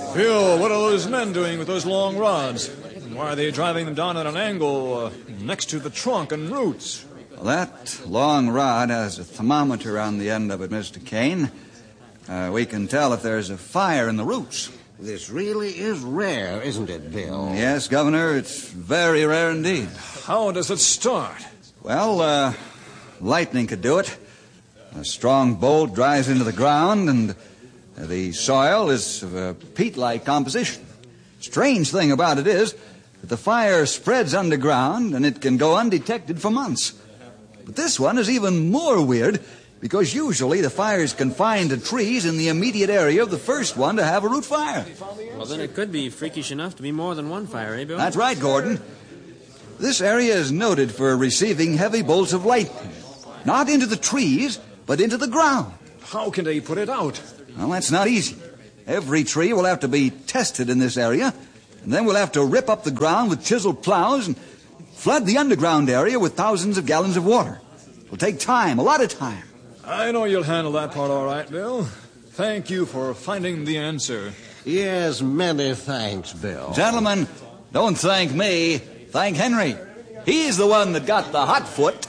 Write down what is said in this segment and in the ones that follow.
Bill, what are those men doing with those long rods? Why are they driving them down at an angle next to the trunk and roots? Well, that long rod has a thermometer on the end of it, Mr. Kane. We can tell if there's a fire in the roots. This really is rare, isn't it, Bill? Yes, Governor, it's very rare indeed. How does it start? Well, lightning could do it. A strong bolt drives into the ground, and the soil is of a peat-like composition. Strange thing about it is that the fire spreads underground, and it can go undetected for months. But this one is even more weird, because usually the fire is confined to trees in the immediate area of the first one to have a root fire. Well, then it could be freakish enough to be more than one fire, eh, Bill? That's right, Gordon. This area is noted for receiving heavy bolts of lightning. Not into the trees, but into the ground. How can they put it out? Well, that's not easy. Every tree will have to be tested in this area, and then we'll have to rip up the ground with chiseled plows and flood the underground area with thousands of gallons of water. It'll take time, a lot of time. I know you'll handle that part all right, Bill. Thank you for finding the answer. Yes, many thanks, Bill. Gentlemen, don't thank me. Thank Henry. He's the one that got the hot foot.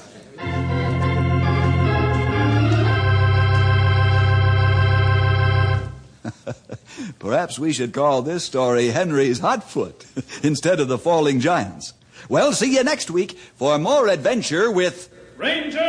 Perhaps we should call this story Henry's Hot Foot instead of the Falling Giants. Well, see you next week for more adventure with Ranger